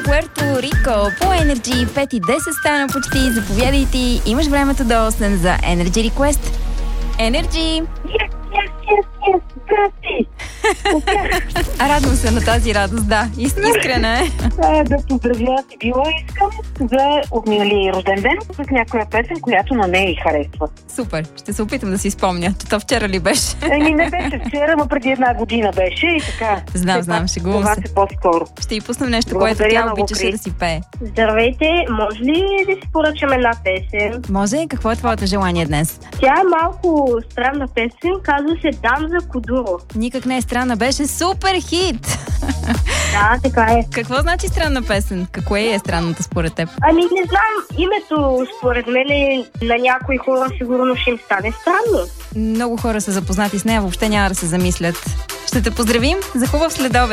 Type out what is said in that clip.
Пуерто Рико по Energy. 5:10 стана почти. Заповядайте. Имаш времето до 8 за Energy Request. Energy! Здрасти! Радвам се на тази радост, да. Искрена е. Да поздравя Сибила искам за отминали рожден ден с някоя песен, която на нея й харесва. Супер. Ще се опитам да си спомня. Че то вчера ли беше? Не беше вчера, но преди една година беше и така. Знам, шегувам се. Това се по-скоро. Ще й пуснем нещо, което тя обичаше да си пее. Здравейте, може ли да си поръчам една песен? Може. Какво е твоето желание днес? Тя е малко странна песен, казва се Дам за Кудуро. Никак не е странна, беше супер хит! Да, така е. Какво значи странна песен? Какво е странната според теб? Ами не знам, името според мен на някои хора сигурно ще им стане странно. Много хора са запознати с нея, въобще няма да се замислят. Ще те поздравим за хубав следобед.